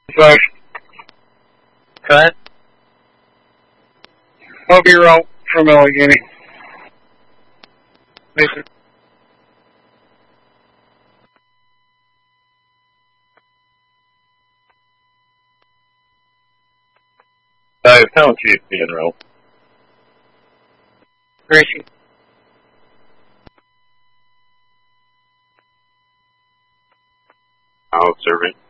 Flash. Cut. Hope you're out from Allegheny. Listen. Town Chief General. Gracie. I'll serve it.